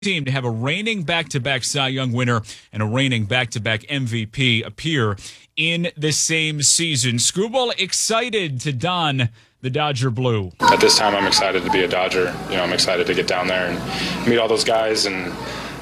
team to have a reigning back-to-back Cy Young winner and a reigning back-to-back MVP appear in the same season. Scooble excited to don the Dodger blue. At this time, I'm excited to be a Dodger. I'm excited to get down there and meet all those guys and,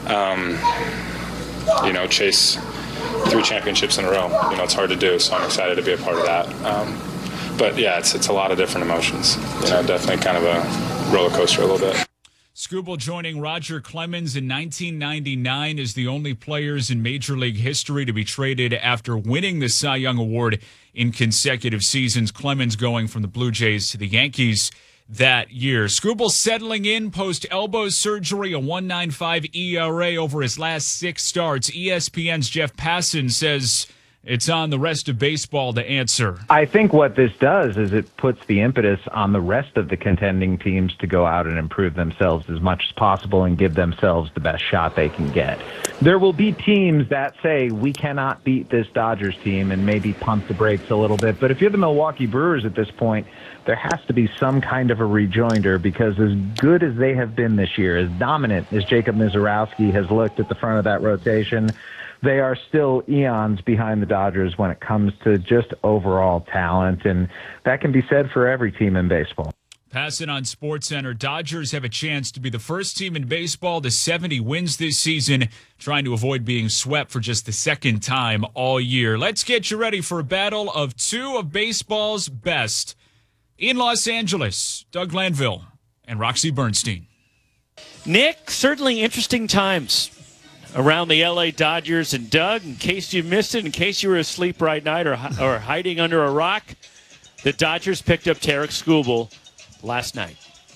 chase 3 championships in a row. It's hard to do, so I'm excited to be a part of that. But yeah, it's a lot of different emotions. Definitely kind of a roller coaster a little bit. Scooble joining Roger Clemens in 1999 as the only players in Major League history to be traded after winning the Cy Young Award in consecutive seasons. Clemens going from the Blue Jays to the Yankees that year. Scooble settling in post-elbow surgery, a 1.95 ERA over his last 6 starts. ESPN's Jeff Passan says it's on the rest of baseball to answer. I think what this does is it puts the impetus on the rest of the contending teams to go out and improve themselves as much as possible and give themselves the best shot they can get. There will be teams that say we cannot beat this Dodgers team and maybe pump the brakes a little bit. But if you're the Milwaukee Brewers at this point, there has to be some kind of a rejoinder, because as good as they have been this year, as dominant as Jacob Misiorowski has looked at the front of that rotation, they are still eons behind the Dodgers when it comes to just overall talent, and that can be said for every team in baseball. Passing on SportsCenter, Dodgers have a chance to be the first team in baseball to 70 wins this season, trying to avoid being swept for just the second time all year. Let's get you ready for a battle of 2 of baseball's best. In Los Angeles, Doug Glanville and Roxy Bernstein. Nick, certainly interesting times around the L.A. Dodgers. And Doug, in case you missed it, in case you were asleep right night or hiding under a rock, the Dodgers picked up Tarik Skubal last night.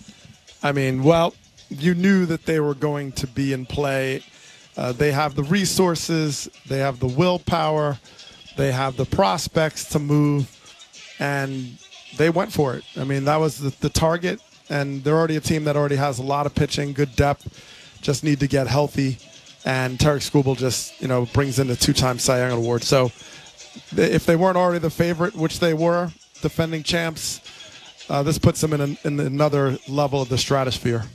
You knew that they were going to be in play. They have the resources, they have the willpower, they have the prospects to move, and they went for it. That was the target, and they're already a team that already has a lot of pitching, good depth, just need to get healthy. And Tarik Skubal just, brings in the 2-time Cy Young Award. So if they weren't already the favorite, which they were, defending champs, this puts them in another level of the stratosphere.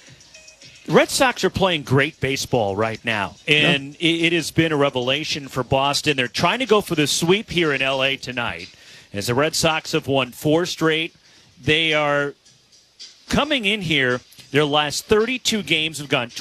The Red Sox are playing great baseball right now, and it has been a revelation for Boston. They're trying to go for the sweep here in L.A. tonight, as the Red Sox have won 4 straight. They are coming in here. Their last 32 games have gone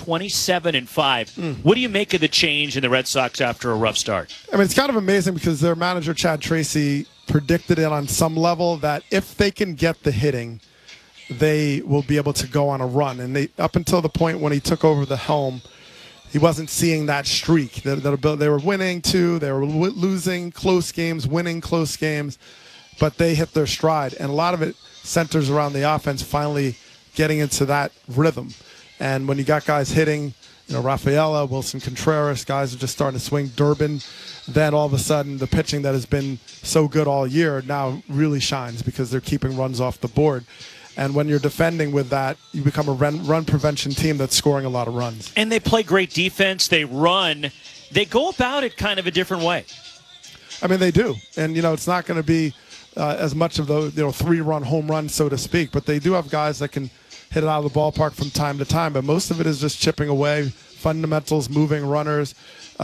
27-5. What do you make of the change in the Red Sox after a rough start? It's kind of amazing, because their manager, Chad Tracy, predicted it on some level that if they can get the hitting, they will be able to go on a run. And up until the point when he took over the helm, he wasn't seeing that streak. They were winning, too. They were losing close games, winning close games. But they hit their stride. And a lot of it centers around the offense finally getting into that rhythm. And when you got guys hitting, Rafaela, Wilson Contreras, guys are just starting to swing, Durbin, then all of a sudden the pitching that has been so good all year now really shines, because they're keeping runs off the board. And when you're defending with that, you become a run prevention team that's scoring a lot of runs. And they play great defense. They run. They go about it kind of a different way. They do. And, it's not going to be as much of the 3-run home run, so to speak. But they do have guys that can hit it out of the ballpark from time to time. But most of it is just chipping away, fundamentals, moving runners,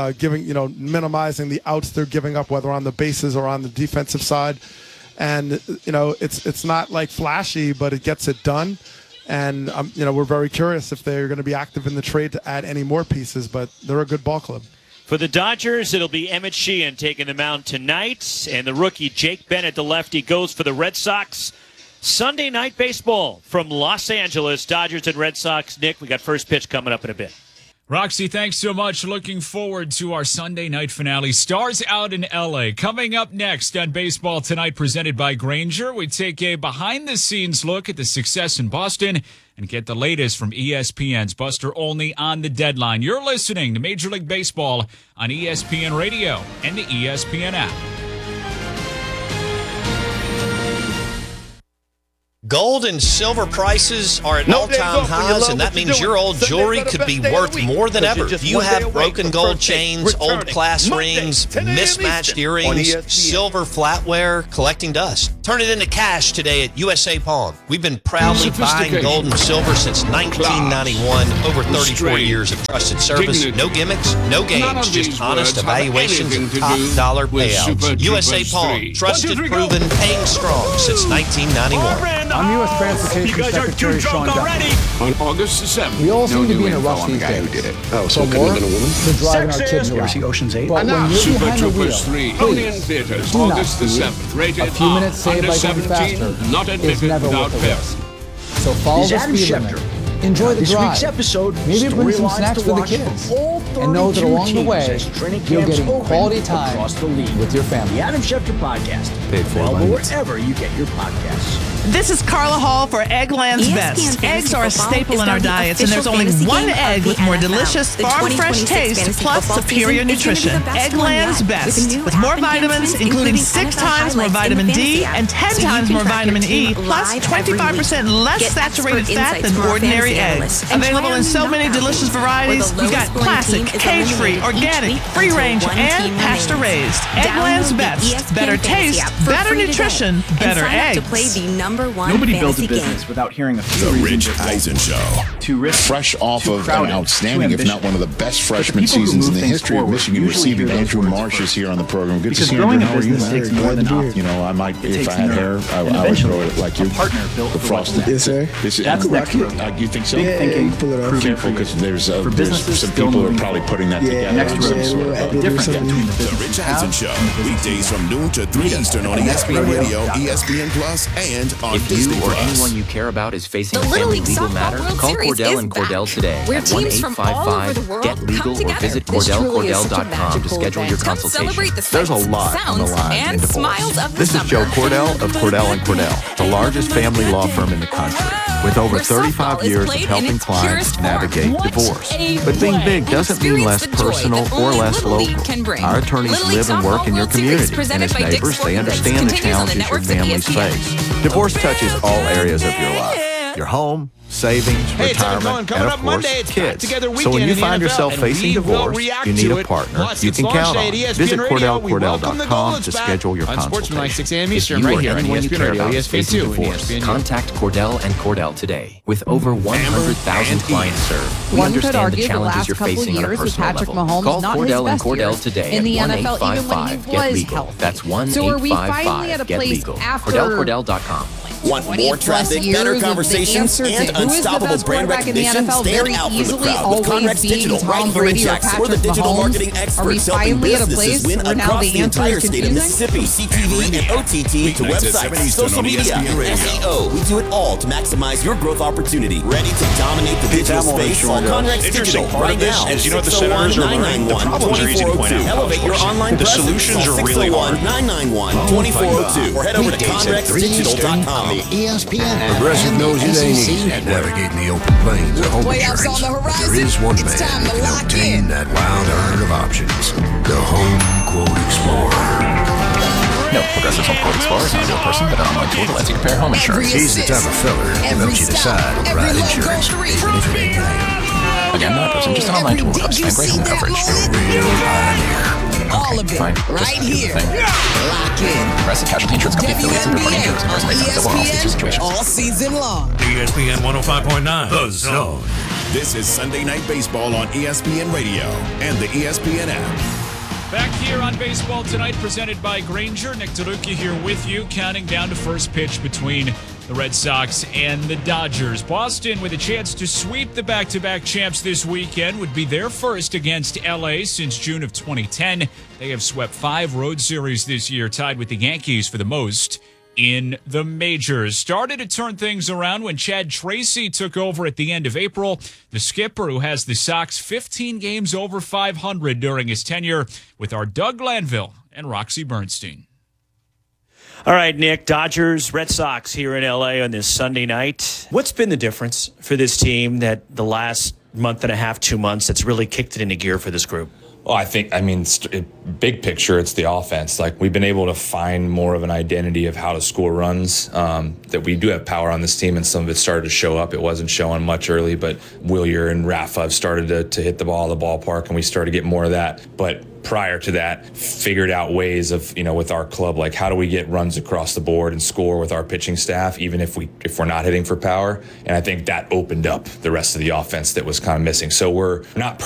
minimizing the outs they're giving up, whether on the bases or on the defensive side. And, it's not like flashy, but it gets it done. And, we're very curious if they're going to be active in the trade to add any more pieces. But they're a good ball club. For the Dodgers, it'll be Emmett Sheehan taking the mound tonight. And the rookie Jake Bennett, the lefty, goes for the Red Sox. Sunday night baseball from Los Angeles. Dodgers and Red Sox. Nick, we got first pitch coming up in a bit. Roxy, thanks so much. Looking forward to our Sunday night finale. Stars out in L.A. Coming up next on Baseball Tonight, presented by Grainger, we take a behind-the-scenes look at the success in Boston and get the latest from ESPN's Buster Olney on the deadline. You're listening to Major League Baseball on ESPN Radio and the ESPN app. Gold and silver prices are at all-time highs, and that means your old jewelry could be worth more than ever. If you have broken gold chains, old class rings, mismatched earrings, silver flatware collecting dust, turn it into cash today at USA Pawn. We've been proudly buying gold and silver since 1991, over 34 years of trusted service. No gimmicks, no games, just honest evaluations and top dollar payouts. USA Pawn, trusted, proven, paying strong since 1991. I'm U.S. Transportation Secretary Sean Duffy. On August 7th, we all seem to be in a rush these days. Oh, so it couldn't have been a woman? They're driving our kids around. See Ocean's 8? But when you're Super behind the wheel, Troopers 3, only in theaters, do not August the 7th. Rated a few minutes saved under by going 17, faster not is admitted never without worth the bail. risk. So follow the speed limit. Enjoy the drive. Week's episode, maybe bring some snacks for the kids. And know that along the way, you're getting quality time with your family. The Adam Schefter Podcast. Available wherever you get your podcasts. This is Carla Hall for Eggland's Best. Eggs are a staple in our diets, and there's only one egg with more delicious, farm-fresh taste plus superior nutrition. Eggland's Best, with more vitamins, including 6 times more vitamin D and 10 times more vitamin E, plus 25% less saturated fat than ordinary eggs. Available in so many delicious varieties, we've got classic, cage-free, organic, free-range, and pasture-raised. Eggland's Best. Better taste, better nutrition, better eggs. Nobody builds a business without hearing a few reasons. The Rich Eisen Show. Too rich, fresh off too of crowded, an outstanding, if not one of the best freshman seasons in the history of Michigan. Receiving Andrew Marsh is here on the program. Good to see you, Andrew. How are you, man? You know, I might, if I had hair, I would grow it like you. Partner built the frosted. Yes, sir. That's next growth. You think so? Big thinking, careful, because there's some people who are probably putting that together. Next growth. Difference between the Rich Eisen Show. Weekdays from noon to 3 Eastern on ESPN Radio, ESPN Plus, and on Disney Plus. Anyone you care about is facing a family legal matter, call Cordell and Cordell today at 1-855-GET-LEGAL or visit CordellCordell.com to schedule your consultation. There's a lot on the line in divorce. This is Joe Cordell of Cordell & Cordell, the largest family law firm in the country, with over 35 years of helping clients navigate divorce. But being big doesn't mean less personal or less local. Our attorneys live and work in your community, and as neighbors, they understand the challenges your families face. Divorce touches all areas of your life. Your home, savings, retirement, and of course, kids. So when you find yourself facing divorce, you need a partner you can count on. Visit CordellCordell.com to schedule your consultation. If you or anyone you care about is facing divorce, contact Cordell and Cordell today. With over 100,000 clients served, we understand the challenges you're facing on a personal level. Call Cordell and Cordell today at 1-855-GET-LEGAL. That's 1-855-GET-LEGAL. CordellCordell.com. Want more traffic, better conversations, and unstoppable brand recognition? Stand out from the crowd with Conrex Digital. Right here in Jackson, we're the digital marketing experts helping businesses win across the entire state of Mississippi. CTV and OTT to websites, social media, SEO. We do it all to maximize your growth opportunity. Ready to dominate the digital space? Call Conrex Digital right now. As you know what the senators are learning, the problems are easy to point out. Elevate your online presence. The solutions are really hard. 601-991-2402 or head over to ConrexDigital.com. ESPN. Progressive knows it ain't easy navigating the open plains of home insurance. But there is one man who can obtain that wild herd of options. The Home Quote Explorer. No, Progressive Home Quote Explorer is not a real person, but an online tool that lets you compare home insurance. He's the type of feller that helps you decide on the right insurance, even if it ain't right. Again, not a person, just an online tool that helps you find great home coverage. A real pioneer. All of it, fine. Right here. Lock in. Progressive Casualty Insurance Company affiliates and reporting insurance and personal rates on all future situations. All season long. ESPN 105.9. The Zone. This is Sunday Night Baseball on ESPN Radio and the ESPN app. Back here on Baseball Tonight, presented by Grainger. Nick DeLuca here with you, counting down to first pitch between the Red Sox and the Dodgers. Boston, with a chance to sweep the back-to-back champs this weekend, would be their first against L.A. since June of 2010. They have swept 5 road series this year, tied with the Yankees for the most in the majors. Started to turn things around when Chad Tracy took over at the end of April. The skipper, who has the Sox 15 games over 500 during his tenure, with our Doug Glanville and Roxy Bernstein. All right, Nick, Dodgers, Red Sox here in L.A. on this Sunday night. What's been the difference for this team that the last month and a half, 2 months, that's really kicked it into gear for this group? Well, I mean, big picture, it's the offense. Like, we've been able to find more of an identity of how to score runs, that we do have power on this team, and some of it started to show up. It wasn't showing much early, but Willier and Rafa have started to hit the ball in the ballpark, and we started to get more of that. But prior to that, figured out ways of, with our club, like, how do we get runs across the board and score with our pitching staff, even if we're not hitting for power. And I think that opened up the rest of the offense that was kind of missing. So we're not